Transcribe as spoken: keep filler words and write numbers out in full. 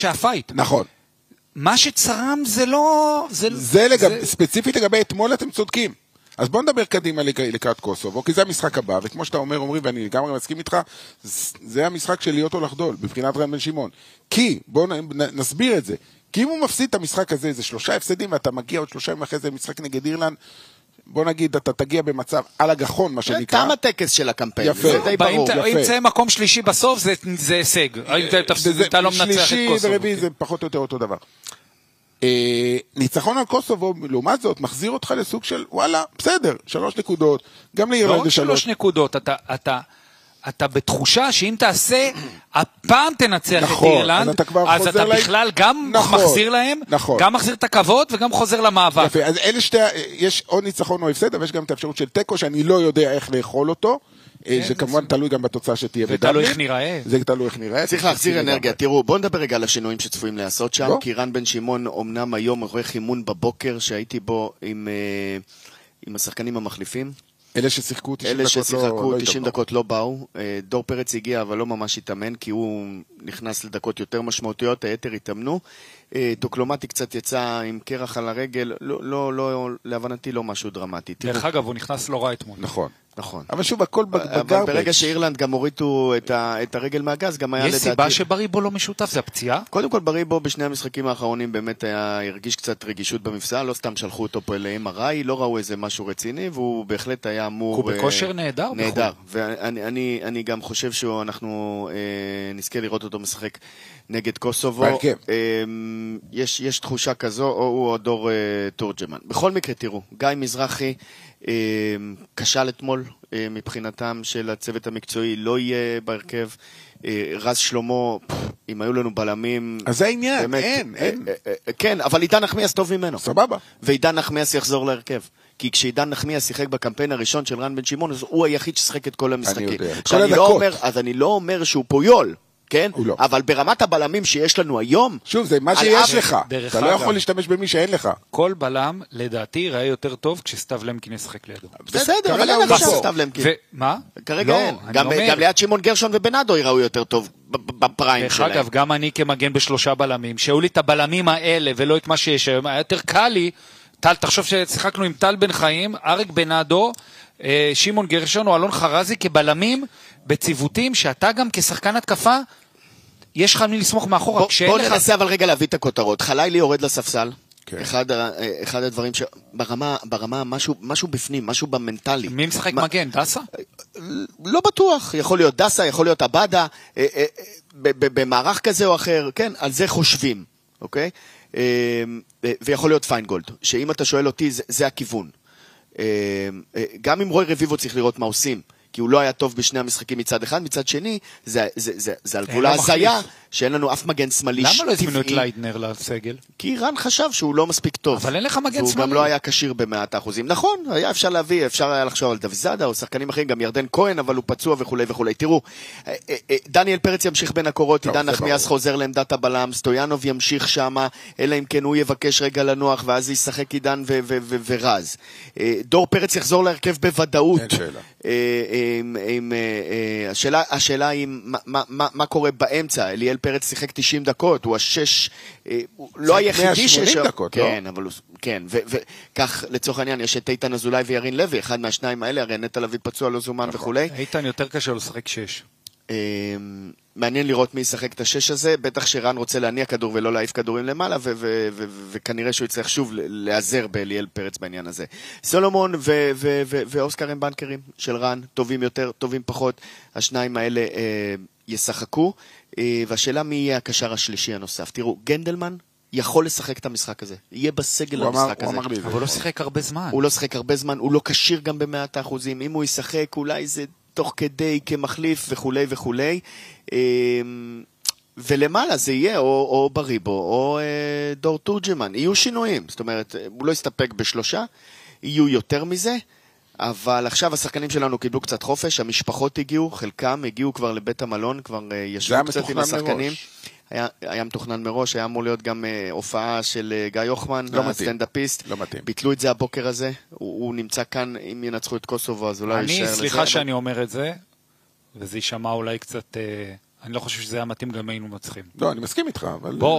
שהפייט. נכון. מה שצרם זה לא... זה, זה, לגב, זה... ספציפית לגבי אתמול אתם צודקים. אז בוא נדבר קדימה לקראת קוסובו, כי זה המשחק הבא, וכמו שאתה אומר, אומרים, ואני לגמרי מסכים איתך, זה המשחק של להיות או לחדול, בבחינת רן בן שמעון. כי, בוא נסביר את זה, כי אם הוא מפסיד את המשחק הזה, זה שלושה הפסדים, ואתה מגיע עוד שלושה ימים אחרי זה, משחק נגד אירלנד, בוא נגיד, אתה תגיע במצב על הגחון, מה שנקרא. תם הטקס של הקמפיין, יפה. זה די ברור. אם זה מקום שלישי בסוף, זה הישג. אתה לא מנצח את קוסובו. שלישי ורביעי זה פחות או יותר אותו דבר. ניצחון על קוסובו, לעומת זאת, מחזיר אותך לסוג של, וואלה, בסדר, שלוש נקודות, גם לאירלנד זה שלוש. שלוש נקודות, אתה, אתה, אתה בתחושה שאם תעשה, הפעם תנצח את אירלנד, אז אתה בכלל גם מחזיר להם, גם מחזיר את הכבוד, וגם חוזר למאבק. יפה, אז אלה שתי, יש עוד ניצחון או הפסד, אבל יש גם את האפשרות של טקו, שאני לא יודע איך לאכול אותו, זה כמובן תלוי גם בתוצאה שתהיה בדאבליין. זה תלוי איך נראה. זה תלוי איך נראה. צריך להחזיר אנרגיה. תראו, בואו נדבר רגע על השינויים שצפויים לעשות שם, כי רן בן שמעון אומנם היום עורך אימון בבוקר שהייתי בו עם השחקנים המחליפים. אלה ששיחקו תשעים דקות אלה ששיחקו תשעים דקות לא באו. דור פרץ הגיע אבל לא ממש התאמן, כי הוא נכנס לדקות יותר משמעותיות, היתר התאמנו. דוקלומטי קצת יצא עם קרח על הרגל, לא, לא, להבנתי לא משהו דרמטי. דרך אגב, הוא נכנס לא רע אתמול. נכון. נכון. אבל שוב, הכל בגרבג'. אבל ברגע שאירלנד גם הורידו את, ה, את הרגל מהגז, גם היה יש לדעתי... יש סיבה שבריבו לא משותף, זה הפציעה? קודם כל, בריבו בשני המשחקים האחרונים באמת היה, הרגיש קצת רגישות במפסע, לא סתם שלחו אותו פה ל-אם אר איי, לא ראו איזה משהו רציני, והוא בהחלט היה אמור... הוא בכושר נהדר. נהדר. ואני אני, אני גם חושב שאנחנו אה, נזכה לראות אותו משחק נגד קוסובו. אה, יש, יש תחושה כזו, או הוא או דור אה, תורג'מן. בכל מקרה, תראו, גיא מזרחי כשל אתמול מבחינתם של הצוות המקצועי, לא יהיה בהרכב. רז שלמה, אם היו לנו בלמים... אז זה העניין, אין, אין. כן, אבל עידן נחמיאס טוב ממנו. סבבה. ועידן נחמיאס יחזור להרכב. כי כשעידן נחמיאס שיחק בקמפיין הראשון של רן בן שמעון, הוא היחיד ששיחק את כל המשחקים. אני יודע. כל הדקות. אז אני לא אומר שהוא פויול. כן? לא. אבל ברמת הבלמים שיש לנו היום... שוב, זה מה שיש לך. אתה אגב, לא יכול להשתמש במי שאין לך. כל בלם, לדעתי, ראה יותר טוב כשסתיו למקין ישחק לידו. בסדר, אבל אין עכשיו סתיו למקין. מה? כרגע אין. גם ליד שמעון גרשון ובנאדו יראו יותר טוב בפריים שלהם. אגב, גם אני כמגן בשלושה בלמים, שהיו לי את הבלמים האלה ולא את מה שיש היום, היה יותר קל לי, טל, תחשוב ששיחקנו עם טל בן חיים, אריק בנאדו, שמעון גרשון או אלון חרזי כבלמים בציוותים שאתה גם כשחקן התקפה יש לך מי לסמוך מאחורה. בוא ננסה אבל רגע להביא את הכותרות. חלילי יורד לספסל. אחד הדברים שברמה, משהו בפנים, משהו במנטלי. מי משחק מגן? דסה? לא בטוח. יכול להיות דסה, יכול להיות אבדה, במערך כזה או אחר. כן, על זה חושבים. אוקיי? ויכול להיות פיינגולד. שאם אתה שואל אותי, זה הכיוון. גם אם רוי רביבו צריך לראות מה עושים. כי הוא לא היה טוב בשני המשחקים מצד אחד, מצד שני, זה, זה, זה, זה על גבול ההזיה, שאין לנו אף מגן שמאלי. למה לא הזמינו את ליידנר לסגל? כי רן חשב שהוא לא מספיק טוב. אבל אין לך מגן שמאלי. והוא גם לא היה קשיר במאת האחוזים. נכון, היה אפשר להביא, אפשר היה לחשוב על דויזאדה, או שחקנים אחרים, גם ירדן כהן, אבל הוא פצוע וכו' וכו'. תראו, דניאל פרץ ימשיך בין הקורות, עידן נחמיאס חוזר לעמדת הבלם, סטויאנוב ימשיך שמה, אלא אם כן הוא יבקש רגע לנוח, ואז ישחק עידן ורז. דור פרץ יחזור להרכב בוודאות. השאלה, השאלה היא מה, מה, מה קורה באמצע. אליאל פרץ שיחק תשעים דקות, הוא השש, לא היחידי שיש... דקות, כן, אבל הוא... כן, וכך לצורך העניין יש את איתן אזולאי וירין לוי, אחד מהשניים האלה, הרי נטע לביא פצוע לא זומן וכו'. איתן יותר קשה לשחק שש. מעניין לראות מי ישחק את השש הזה, בטח שרן רוצה להניע כדור ולא להעיף כדורים למעלה, וכנראה שהוא יצטרך שוב להיעזר באליאל פרץ בעניין הזה. סולומון ואוסקר הם בנקרים של רן, טובים יותר, טובים פחות, השניים האלה ישחקו, והשאלה מי יהיה הקשר השלישי הנוסף. תראו, גנדלמן יכול לשחק את המשחק הזה, יהיה בסגל למשחק הזה. אבל הוא לא שחק הרבה זמן. הוא לא שחק הרבה זמן, הוא לא קשיר גם במאת האחוזים, אם הוא ישחק אולי זה תוך כדי כמחליף וכו' וכו'. ולמעלה זה יהיה או, או בריבו או אה, דור תורג'מן, יהיו שינויים, זאת אומרת, הוא לא יסתפק בשלושה, יהיו יותר מזה, אבל עכשיו השחקנים שלנו קיבלו קצת חופש, המשפחות הגיעו, חלקם הגיעו כבר לבית המלון, כבר אה, ישבו קצת עם השחקנים. היה, היה מתוכנן מראש, היה אמור להיות גם אה, הופעה של אה, גיא יוחמן, לא הסטנדאפיסט, לא מתאים. ביטלו את זה הבוקר הזה, הוא, הוא נמצא כאן, אם ינצחו את קוסובו, אז אולי יישאר לזה. אני, סליחה שאני אומר את זה, וזה יישמע אולי קצת, אה, אני לא חושב שזה היה מתאים גם היינו מצחים. לא, אני מסכים איתך, אבל... בוא,